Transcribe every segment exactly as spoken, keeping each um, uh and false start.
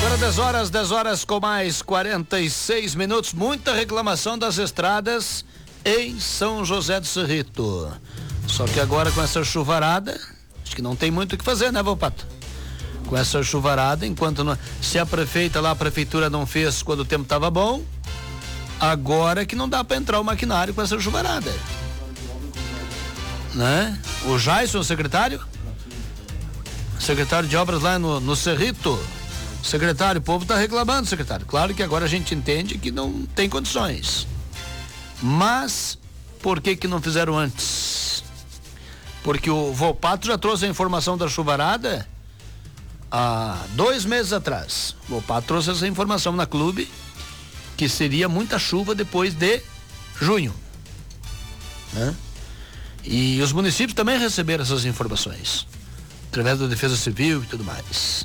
Agora dez horas, dez horas com mais quarenta e seis minutos. Muita reclamação das estradas em São José do Cerrito. Só que agora com essa chuvarada, acho que não tem muito o que fazer, né, Volpato? Com essa chuvarada, enquanto não, se a prefeita lá, a prefeitura não fez quando o tempo estava bom, agora que não dá para entrar o maquinário com essa chuvarada. Né? O Jason, o secretário? Secretário de obras lá no, no Cerrito. Secretário, o povo está reclamando, secretário. Claro que agora a gente entende que não tem condições. Mas, por que que não fizeram antes? Porque o Volpato já trouxe a informação da chuvarada há dois meses atrás. O Volpato trouxe essa informação na clube, que seria muita chuva depois de junho. Né? E os municípios também receberam essas informações, através da Defesa Civil e tudo mais.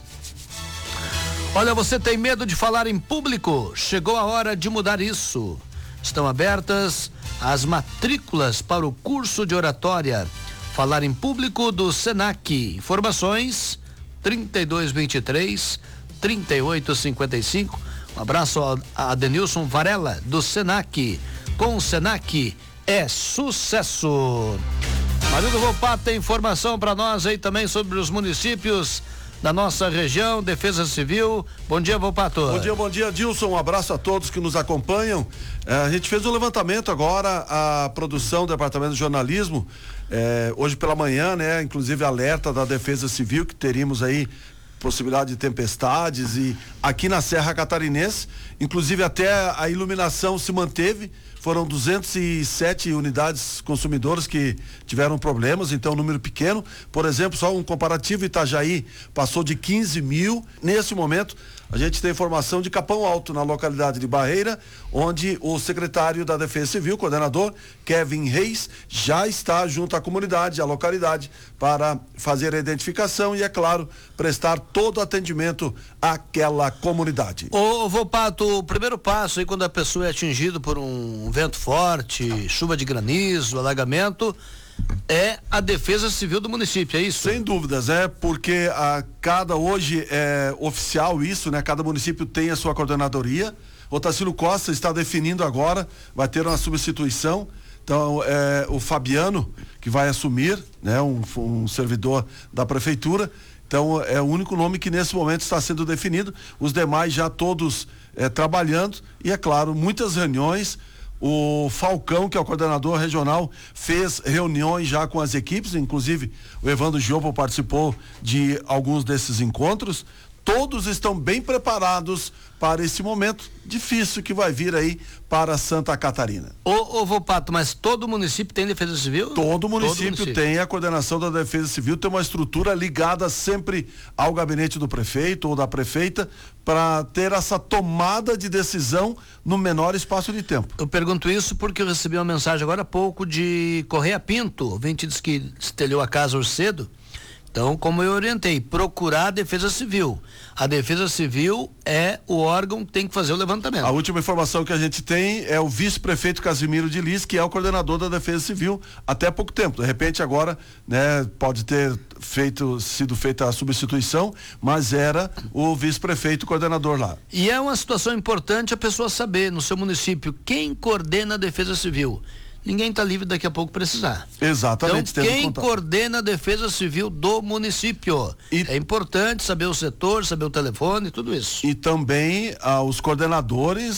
Olha, você tem medo de falar em público? Chegou a hora de mudar isso. Estão abertas as matrículas para o curso de oratória Falar em Público do Senac. Informações trinta e dois, vinte e três, trinta e oito, cinquenta e cinco. Um abraço a Adenilson Varela do Senac. Com o Senac é sucesso. Marido Volpato tem informação para nós aí também sobre os municípios da nossa região, Defesa Civil. Bom dia, Volpato. Bom dia, bom dia, Dilson. Um abraço a todos que nos acompanham. É, a gente fez um levantamento agora, a produção do Departamento de Jornalismo, é, hoje pela manhã, né? Inclusive alerta da Defesa Civil que teríamos aí possibilidade de tempestades e aqui na Serra Catarinense, inclusive até a iluminação se manteve. Foram duzentas e sete unidades consumidoras que tiveram problemas, então número pequeno. Por exemplo, só um comparativo, Itajaí passou de quinze mil. Nesse momento, a gente tem informação de Capão Alto, na localidade de Barreira, onde o secretário da Defesa Civil, coordenador Kevin Reis, já está junto à comunidade, à localidade, para fazer a identificação e, é claro, prestar todo o atendimento àquela comunidade. Ô, Volpato, o primeiro passo aí quando a pessoa é atingida por um vento forte, chuva de granizo, alagamento, é a Defesa Civil do município, é isso? Sem dúvidas, é porque a cada hoje é oficial isso, né? Cada município tem a sua coordenadoria. O Tarsilo Costa está definindo agora, vai ter uma substituição. Então, é o Fabiano que vai assumir, né? Um, um servidor da prefeitura. Então, é o único nome que nesse momento está sendo definido. Os demais já todos é, trabalhando e, é claro, muitas reuniões. O Falcão, que é o coordenador regional, fez reuniões já com as equipes, inclusive o Evandro Giopo participou de alguns desses encontros. Todos estão bem preparados para esse momento difícil que vai vir aí para Santa Catarina. Ô, ô Volpato, mas todo município tem Defesa Civil? Todo município, todo município tem a coordenação da Defesa Civil, tem uma estrutura ligada sempre ao gabinete do prefeito ou da prefeita para ter essa tomada de decisão no menor espaço de tempo. Eu pergunto isso porque eu recebi uma mensagem agora há pouco de Correia Pinto, o ouvinte disse que estelhou a casa hoje cedo. Então, como eu orientei, procurar a Defesa Civil. A Defesa Civil é o órgão que tem que fazer o levantamento. A última informação que a gente tem é o vice-prefeito Casimiro de Lis, que é o coordenador da Defesa Civil até pouco tempo. De repente agora, né, pode ter feito, sido feita a substituição, mas era o vice-prefeito coordenador lá. E é uma situação importante a pessoa saber no seu município quem coordena a Defesa Civil. Ninguém está livre daqui a pouco precisar. Exatamente. Então, quem coordena a Defesa Civil do município? E é importante saber o setor, saber o telefone, tudo isso. E também ah, os coordenadores